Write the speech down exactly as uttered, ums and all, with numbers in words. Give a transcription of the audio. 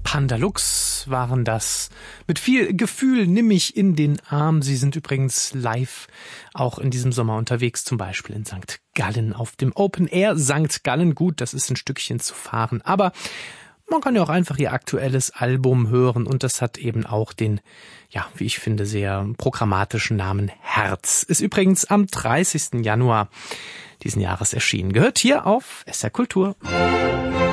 Pandalux waren das. Mit viel Gefühl nimm mich in den Arm. Sie sind übrigens live auch in diesem Sommer unterwegs, zum Beispiel in Sankt Gallen auf dem Open Air Sankt Gallen. Gut, das ist ein Stückchen zu fahren, aber man kann ja auch einfach ihr aktuelles Album hören und das hat eben auch den, ja, wie ich finde, sehr programmatischen Namen Herz. Ist übrigens am dreißigsten Januar diesen Jahres erschienen. Gehört hier auf S R Kultur.